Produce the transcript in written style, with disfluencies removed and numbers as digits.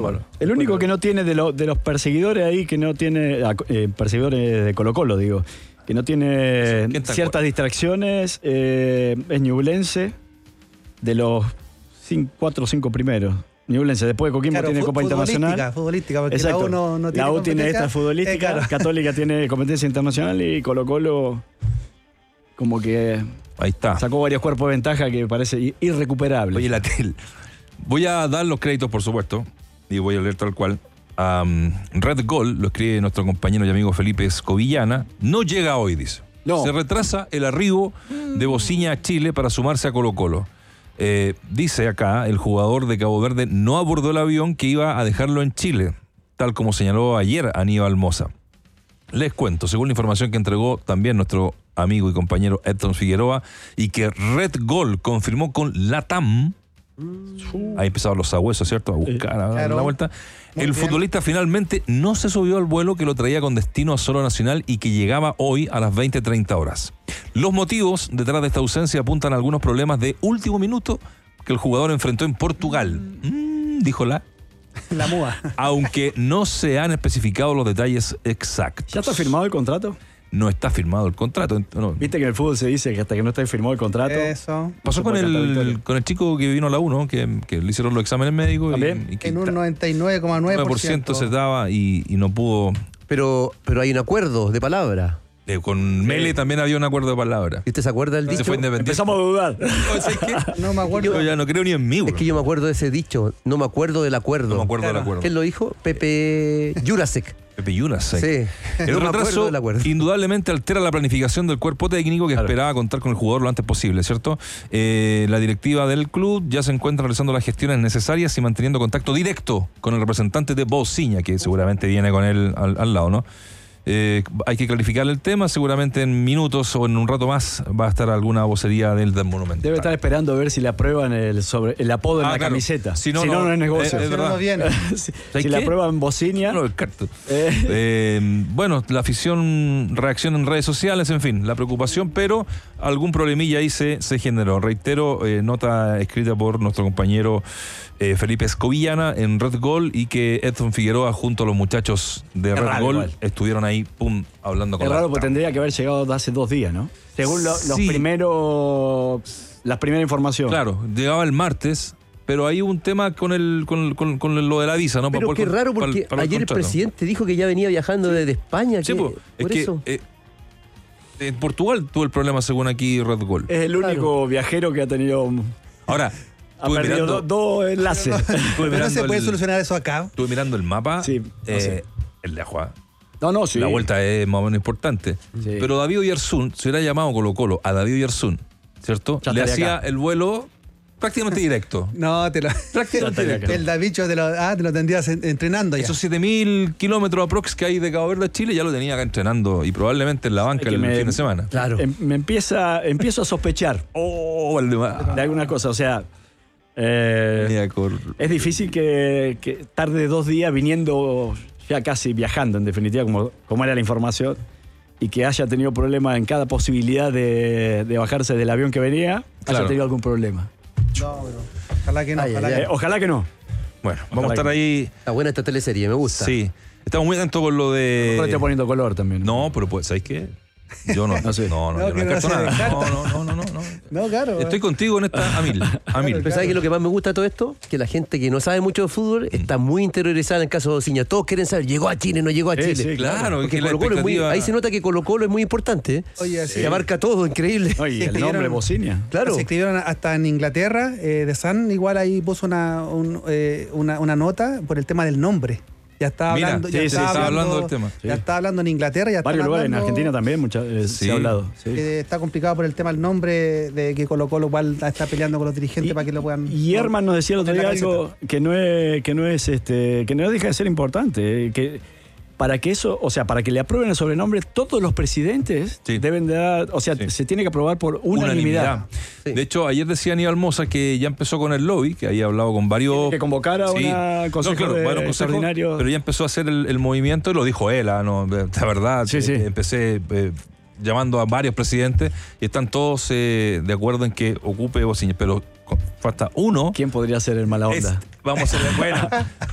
malo. El único que no tiene de los perseguidores ahí, que no tiene, perseguidores de Colo-Colo, digo, que no tiene ciertas distracciones, es Ñublense, de los 4 o 5 primeros. Ñublense, después de Coquimbo tiene Copa Internacional. Futbolística, porque exacto. la U no tiene la U tiene esta futbolística, claro. Católica tiene competencia internacional y Colo-Colo como que ahí está. Sacó varios cuerpos de ventaja que parece irrecuperable. Oye, Latel, voy a dar los créditos, por supuesto, y voy a leer tal cual. Red Gol, lo escribe nuestro compañero y amigo Felipe Escobillana, no llega hoy, dice. No. Se retrasa el arribo de Bociña a Chile para sumarse a Colo-Colo. Dice acá, el jugador de Cabo Verde no abordó el avión que iba a dejarlo en Chile, tal como señaló ayer Aníbal Mosa. Les cuento, según la información que entregó también nuestro amigo y compañero Edson Figueroa, y que Red Gol confirmó con LATAM, ahí empezaron los sabuesos, ¿cierto? A buscar, a dar la vuelta. El futbolista finalmente no se subió al vuelo que lo traía con destino a Solo Nacional y que llegaba hoy a las 20:30 horas. Los motivos detrás de esta ausencia apuntan a algunos problemas de último minuto que el jugador enfrentó en Portugal. Dijo la MUA. Aunque no se han especificado los detalles exactos. ¿Ya está firmado el contrato? No está firmado el contrato. No. Viste que en el fútbol se dice que hasta que no esté firmado el contrato. Eso. Pasó con el chico que vino a la U, ¿no? Que le hicieron los exámenes médicos. ¿También? Y en un 99,9% se daba y no pudo. Pero hay un acuerdo de palabra. Con Mele también había un acuerdo de palabra. ¿Y usted se acuerda del dicho? Se fue Independiente. Empezamos a dudar. ¿Sabes qué? No me acuerdo. Yo ya no creo ni en mí, bro. Es que yo me acuerdo de ese dicho. No me acuerdo del acuerdo. No me acuerdo del acuerdo. ¿Quién lo dijo? Pepe Jurasek. Pepe Jurasek. Sí. El retraso indudablemente altera la planificación del cuerpo técnico que esperaba contar con el jugador lo antes posible, ¿cierto? La directiva del club ya se encuentra realizando las gestiones necesarias y manteniendo contacto directo con el representante de Bociña, que seguramente viene con él al lado, ¿no? Hay que clarificar el tema, seguramente en minutos o en un rato más va a estar alguna vocería del Monumental. Debe estar esperando a ver si le aprueban el apodo en la camiseta. Si no, no es negocio. Es verdad. Si le aprueban Bociña. No, bueno, la afición reacciona en redes sociales, en fin, la preocupación, pero algún problemilla ahí se generó. Reitero, nota escrita por nuestro compañero Felipe Escobillana en Red Gol, y que Edson Figueroa junto a los muchachos de Red Gol estuvieron ahí, hablando con la... Es raro porque tendría que haber llegado hace 2 días, ¿no? Según la primera información. Claro, llegaba el martes, pero hay un tema con lo de la visa, ¿no? Pero qué raro, porque ayer el presidente dijo que ya venía viajando desde España. Sí, es que en Portugal tuvo el problema, según aquí Red Gol. Es el único viajero que ha tenido... Ahora... Ha perdido 2 enlaces. Pero no se puede solucionar eso acá. Estuve mirando el mapa. Sí, el de Ajuá. No, sí. La vuelta es más o menos importante. Sí. Pero David Oyarzún, se hubiera llamado Colo-Colo a David Oyarzún, ¿cierto? Le hacía el vuelo prácticamente directo. No, prácticamente directo. El Davicho te lo tendrías entrenando ya. Esos 7.000 kilómetros aprox que hay de Cabo Verde a Chile ya lo tenía acá entrenando, y probabamente en la banca el fin de semana. Claro. Empiezo a sospechar de alguna cosa, o sea... es difícil que tarde 2 días viniendo, ya casi viajando en definitiva, como era la información, y que haya tenido problemas en cada posibilidad de bajarse del avión que venía, haya tenido algún problema. No, pero ojalá que no. Ojalá que no. Bueno, vamos a estar ahí. Está buena esta teleserie, me gusta. Sí, estamos muy atentos con lo de... Estoy poniendo color también. No, pero pues, ¿sabes qué? Yo no sé. No, yo no descarto nada. No, claro. Estoy contigo en esta a mil. Pero ¿sabes qué? Lo que más me gusta de todo esto, que la gente que no sabe mucho de fútbol está muy interiorizada en el caso de Bociña. Todos quieren saber, ¿llegó a Chile, no llegó a Chile? Sí, claro. Porque Colo-Colo ahí se nota que Colo-Colo es muy importante. Oye, sí. Que abarca todo, increíble. Oye, el nombre Bociña. Claro. Se escribieron hasta en Inglaterra, de Sun igual ahí puso una nota por el tema del nombre. Ya estaba hablando, hablando del tema. Ya está hablando en Inglaterra, ya está varios lugares hablando, en Argentina también se ha hablado. Sí. Está complicado por el tema del nombre, de que Colo-Colo igual está peleando con los dirigentes para que lo puedan. Y Herman nos decía el otro día algo que no deja de ser importante, que para que eso, o sea, para que le aprueben el sobrenombre, todos los presidentes deben de dar, o sea, se tiene que aprobar por unanimidad. Sí. De hecho, ayer decía Aníbal Mosa que ya empezó con el lobby, que había hablado con varios... Tiene que convocar a un consejo extraordinario. Pero ya empezó a hacer el movimiento, y lo dijo él, ¿no? La verdad, empecé llamando a varios presidentes y están todos de acuerdo en que ocupe Bociña, pero falta uno. ¿Quién podría ser el mala onda? Vamos a ser buena.